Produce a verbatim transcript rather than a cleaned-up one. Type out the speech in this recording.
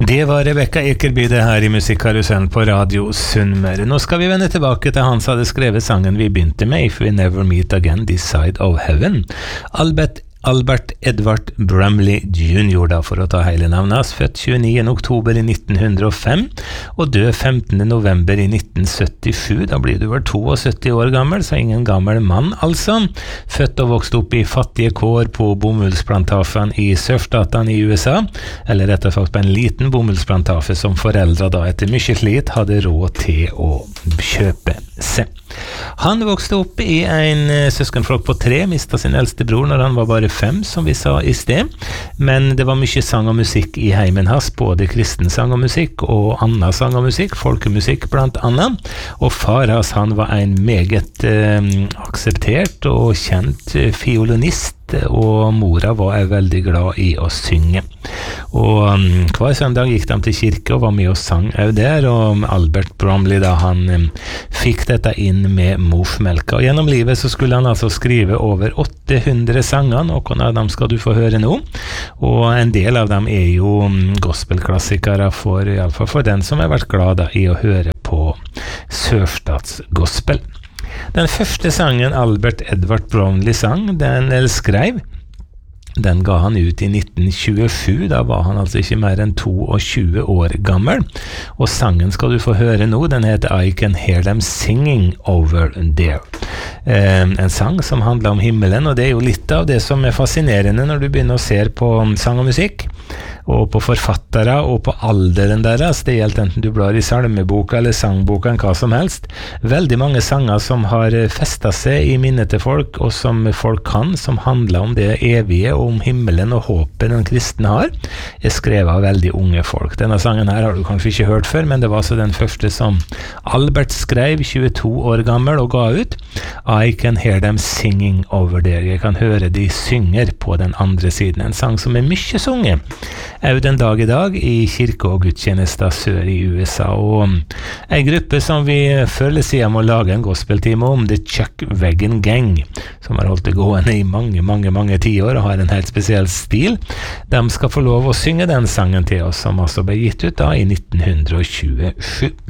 Det var Rebecca Ekerby det her i Musikkarusellen på Radio Sunnmøre. Nå skal vi vende tilbake til han som hadde skrevet sangen vi begynte med, If We Never Meet Again, This Side of Heaven. Albert Albert Edward Bramley junior da, for å ta hele navnet hans, født tjueniende oktober i nitten hundre og fem, og død femtende november i nitten syttisju. Da blir du vel syttito år gammel, så ingen gammel mann altså. Født og vokst opp i fattige kår på bomullsplantafen i surfstatene i U S A, eller rett og slett på en liten bomullsplantafe som foreldre da etter mye slit hadde råd til å kjøpe seg. Han vokste opp i en søskenflokk på tre, mistet sin eldste bror når han var bare fem, som vi sa i sted. Men det var mye sang og musikk i heimen hans, både kristen sang og musikk og annen sang og musikk, folkemusikk blant annet. Og far hans, han var en meget eh, akseptert og kjent fiolinist, og mora var veldig glad i å synge. Og um, hver søndag gikk de til kirke og var med og sang også der, og Albert Bramley da, han um, fikk dette inn med morsmelka. Og gjennom livet så skulle han altså skrive over åtte hundre sanger, noen av dem skal du få høre nå, og en del av dem er jo um, gospelklassikere for, i alle fall for den som har vært glad da, i å høre på sørstatsgospel. Den første sangen Albert Edward Bramley sang, den eller skrev, den ga han ut i nitten tjuesju, da var han altså ikke mer enn tjueto år gammel, og sangen skal du få høre nå, den heter I Can Hear Them Singing Over There. Eh, en sang som handler om himmelen, og det er jo litt av det som er fascinerende når du begynner å se på sang og musikk, og på forfattere og på alderen deres. Det gjelder enten du blar i salmeboka eller sangboka, hva som helst. Veldig mange sanger som har festet seg i minnet til folk, og som folk kan, som handler om det evige og om himmelen og håpet den kristne har, er skrevet av veldig unge folk. Denne sangen her har du kanskje ikke hørt før, men det var altså den første som Albert skrev, tjueto år gammel, og ga ut. I Can Hear Them Singing Over There. Jeg kan høre de synger på den andre siden. En sang som er mye sunget også den dag i dag i kirke- og gudstjenester sør i U S A, og en gruppe som vi før eller siden må lage en gospeltime om, The Chuck Wagon Gang, som har holdt det gående i mange, mange, mange tiår og har en helt spesiell stil. De skal få lov å synge den sangen til oss, som altså ble gitt ut da i nitten tjuesju.